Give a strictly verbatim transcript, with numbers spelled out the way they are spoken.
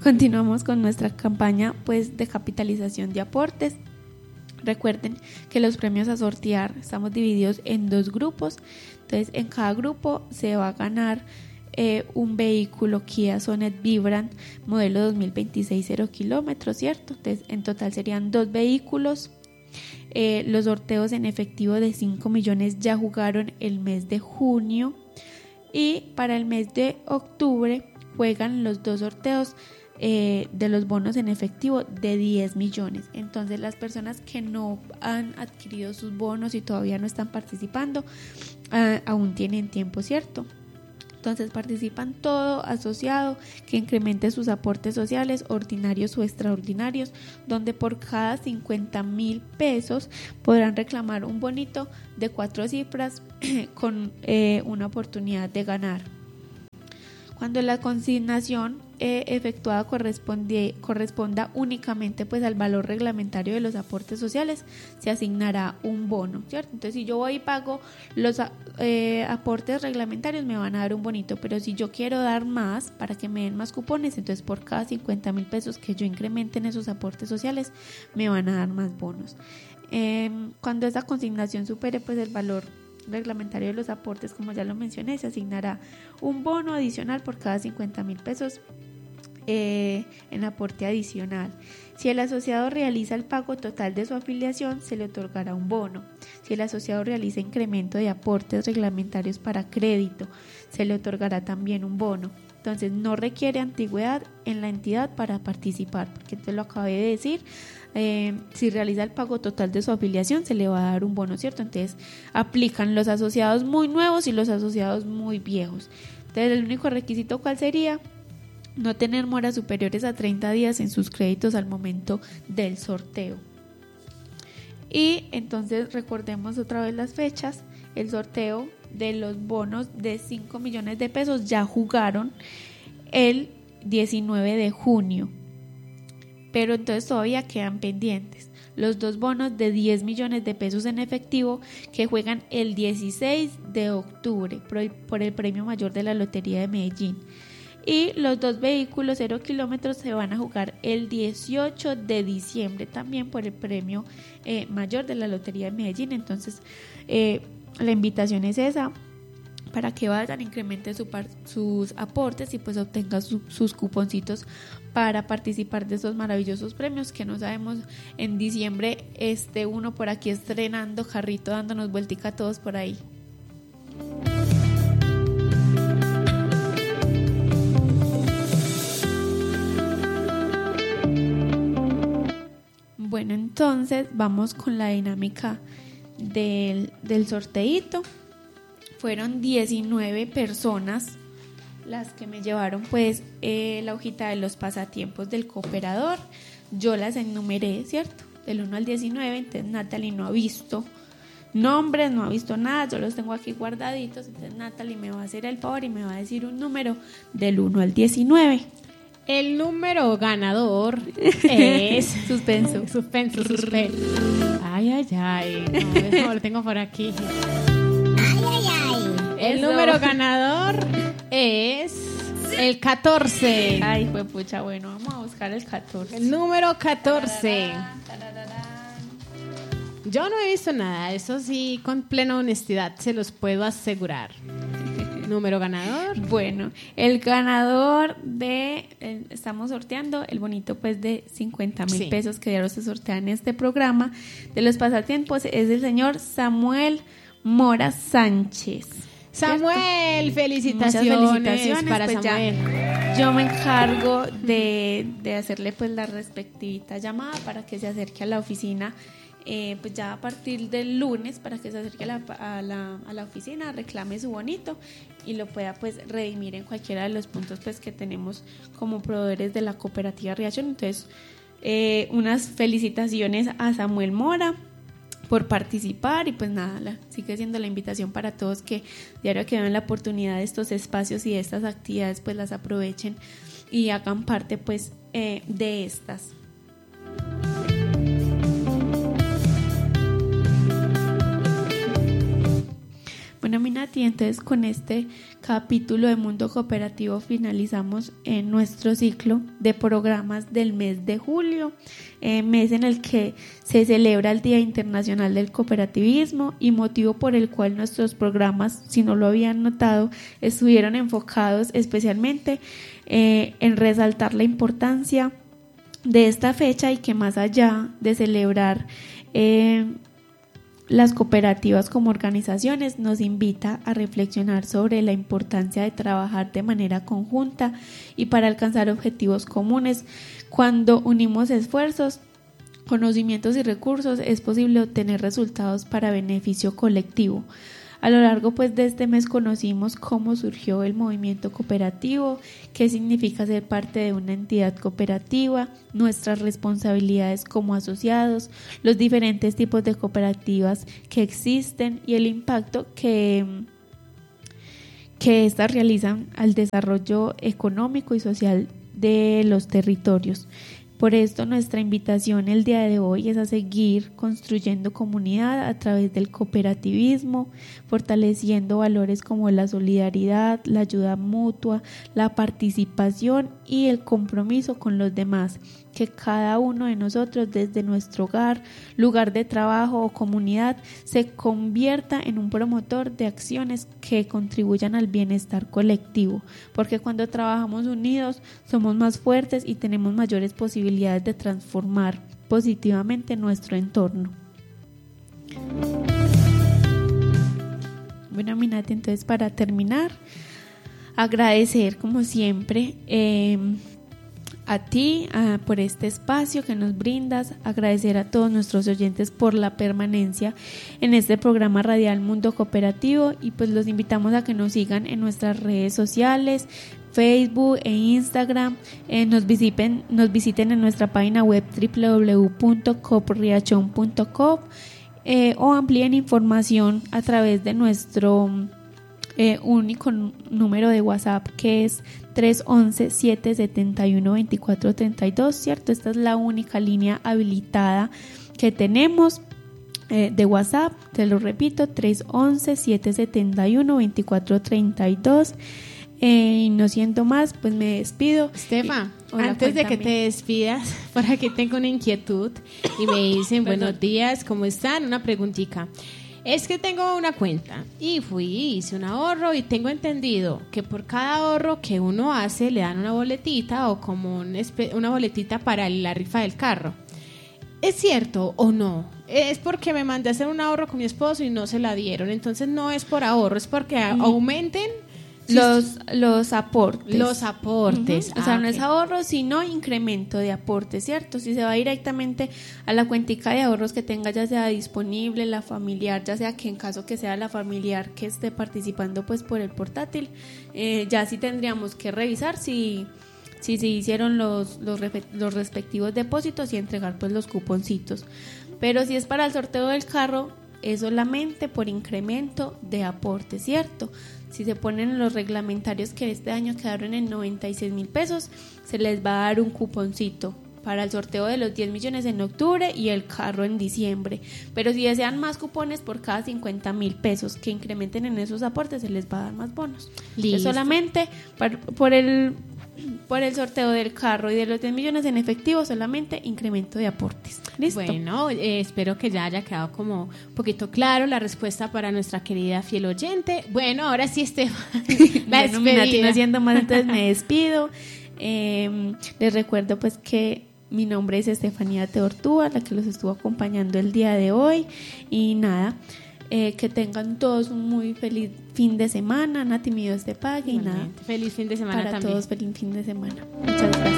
continuamos con nuestra campaña pues de capitalización de aportes. Recuerden que los premios a sortear estamos divididos en dos grupos. Entonces en cada grupo se va a ganar eh, un vehículo Kia Sonet Vibrant modelo dos mil veintiséis, cero kilómetros, ¿cierto? Entonces en total serían dos vehículos. Eh, los sorteos en efectivo de cinco millones ya jugaron el mes de junio, y para el mes de octubre juegan los dos sorteos eh, de los bonos en efectivo de diez millones. Entonces las personas que no han adquirido sus bonos y todavía no están participando eh, aún tienen tiempo, ¿cierto? Entonces participan todo asociado que incremente sus aportes sociales, ordinarios o extraordinarios, donde por cada cincuenta mil pesos podrán reclamar un bonito de cuatro cifras con eh, una oportunidad de ganar. Cuando la consignación eh, efectuada corresponde, corresponda únicamente pues al valor reglamentario de los aportes sociales, se asignará un bono, ¿cierto? Entonces si yo voy y pago los eh, aportes reglamentarios me van a dar un bonito, pero si yo quiero dar más para que me den más cupones, entonces por cada cincuenta mil pesos que yo incremente en esos aportes sociales me van a dar más bonos. Eh, cuando esa consignación supere pues el valor reglamentario de los aportes, como ya lo mencioné, se asignará un bono adicional por cada cincuenta mil pesos eh, en aporte adicional. Si el asociado realiza el pago total de su afiliación, se le otorgará un bono. Si el asociado realiza incremento de aportes reglamentarios para crédito, se le otorgará también un bono. Entonces no requiere antigüedad en la entidad para participar, porque te lo acabé de decir. Eh, si realiza el pago total de su afiliación se le va a dar un bono, ¿cierto? Entonces aplican los asociados muy nuevos y los asociados muy viejos. Entonces el único requisito, ¿cuál sería? No tener moras superiores a treinta días en sus créditos al momento del sorteo. Y entonces recordemos otra vez las fechas. El sorteo de los bonos de cinco millones de pesos ya jugaron el diecinueve de junio. Pero entonces todavía quedan pendientes los dos bonos de diez millones de pesos en efectivo que juegan el dieciséis de octubre por el, por el premio mayor de la Lotería de Medellín, y los dos vehículos cero kilómetros se van a jugar el dieciocho de diciembre también por el premio eh, mayor de la Lotería de Medellín. Entonces eh, la invitación es esa, para que vayan, incrementen su par- sus aportes y pues obtengan su- sus cuponcitos para participar de esos maravillosos premios que no sabemos. En diciembre este uno por aquí estrenando carrito, dándonos vueltica a todos por ahí. Bueno, entonces vamos con la dinámica del, del sorteíto. Fueron diecinueve personas las que me llevaron pues eh, la hojita de los pasatiempos del cooperador. Yo las enumeré, ¿cierto? Del uno al diecinueve, entonces Natalie no ha visto nombres, no ha visto nada, yo los tengo aquí guardaditos, entonces Natalie me va a hacer el favor y me va a decir un número del uno al diecinueve. El número ganador es... Suspenso. Suspenso, suspenso. Ay, ay, ay. No, eso lo tengo por aquí. El Eso. número ganador es el catorce. Ay, fue pucha, bueno, vamos a buscar el catorce. El número catorce. Yo no he visto nada, eso sí, con plena honestidad, se los puedo asegurar. Número ganador. Bueno, el ganador de, eh, estamos sorteando el bonito pues de cincuenta mil sí. pesos que ya se sortea en este programa de los pasatiempos, es el señor Samuel Mora Sánchez. Samuel, felicitaciones, Muchas felicitaciones para pues Samuel. Ya, yo me encargo de, de hacerle pues la respectivita llamada para que se acerque a la oficina, eh, pues ya a partir del lunes, para que se acerque a la, a la, a la oficina, reclame su bonito y lo pueda pues redimir en cualquiera de los puntos pues que tenemos como proveedores de la cooperativa Riachón. Entonces eh, unas felicitaciones a Samuel Mora por participar y pues nada, la, sigue siendo la invitación para todos que diario que vean la oportunidad de estos espacios y de estas actividades pues las aprovechen y hagan parte pues eh, de estas. Bueno, mi Nati, Nati. Entonces con este capítulo de Mundo Cooperativo finalizamos eh, nuestro ciclo de programas del mes de julio, eh, mes en el que se celebra el Día Internacional del Cooperativismo y motivo por el cual nuestros programas, si no lo habían notado, estuvieron enfocados especialmente eh, en resaltar la importancia de esta fecha y que más allá de celebrar eh, las cooperativas como organizaciones, nos invita a reflexionar sobre la importancia de trabajar de manera conjunta y para alcanzar objetivos comunes. Cuando unimos esfuerzos, conocimientos y recursos, es posible obtener resultados para beneficio colectivo. A lo largo pues de este mes conocimos cómo surgió el movimiento cooperativo, qué significa ser parte de una entidad cooperativa, nuestras responsabilidades como asociados, los diferentes tipos de cooperativas que existen y el impacto que, que éstas realizan al desarrollo económico y social de los territorios. Por esto nuestra invitación el día de hoy es a seguir construyendo comunidad a través del cooperativismo, fortaleciendo valores como la solidaridad, la ayuda mutua, la participación y el compromiso con los demás. Que cada uno de nosotros desde nuestro hogar, lugar de trabajo o comunidad se convierta en un promotor de acciones que contribuyan al bienestar colectivo, porque cuando trabajamos unidos somos más fuertes y tenemos mayores posibilidades de transformar positivamente nuestro entorno. Bueno, Minati, entonces para terminar, agradecer como siempre eh, a ti uh, por este espacio que nos brindas, agradecer a todos nuestros oyentes por la permanencia en este programa radial Mundo Cooperativo y pues los invitamos a que nos sigan en nuestras redes sociales, Facebook e Instagram, eh, nos visiten, nos visiten en nuestra página web doble u doble u doble u punto copriachon punto com eh, o amplíen información a través de nuestro Eh, único número de WhatsApp que es tres once, siete setenta y uno, veinticuatro treinta y dos, ¿cierto? Esta es la única línea habilitada que tenemos eh, de WhatsApp, te lo repito, tres once, siete setenta y uno, veinticuatro treinta y dos. Eh, no siendo más, pues me despido. Estefa, Hola, antes cuéntame. de que te despidas, por aquí tengo una inquietud y me dicen, buenos días, ¿cómo están? Una preguntita. Es que tengo una cuenta y fui, hice un ahorro y tengo entendido que por cada ahorro que uno hace le dan una boletita o como un espe- una boletita para la rifa del carro. ¿Es cierto o no? Es porque me mandé a hacer un ahorro con mi esposo y no se la dieron, entonces no es por ahorro, es porque mm. aumenten Los, los aportes. Los aportes. Uh-huh. O sea, ah, no okay. es ahorro, sino incremento de aportes, ¿cierto? Si se va directamente a la cuentica de ahorros que tenga, ya sea disponible, la familiar, ya sea que en caso que sea la familiar que esté participando pues por el portátil, eh, ya sí tendríamos que revisar si si se hicieron los, los, los respectivos depósitos y entregar pues los cuponcitos. Pero si es para el sorteo del carro, es solamente por incremento de aporte, ¿cierto? Si se ponen los reglamentarios que este año quedaron en noventa y seis mil pesos, se les va a dar un cuponcito para el sorteo de los diez millones en octubre y el carro en diciembre. Pero si desean más cupones por cada cincuenta mil pesos que incrementen en esos aportes, se les va a dar más bonos. Es solamente por, por el por el sorteo del carro y de los diez millones en efectivo, solamente incremento de aportes. ¿Listo? Bueno, eh, espero que ya haya quedado como un poquito claro la respuesta para nuestra querida fiel oyente. Bueno, ahora sí, Esteban, la bueno, mira, despedida. no siendo más, entonces me despido. Eh, les recuerdo pues que mi nombre es Estefanía Teortúa, la que los estuvo acompañando el día de hoy. Y nada, eh, que tengan todos un muy feliz fin de semana. Nati, mi Dios te pague. Y nada, feliz fin de semana para también. todos, feliz fin de semana. Muchas gracias.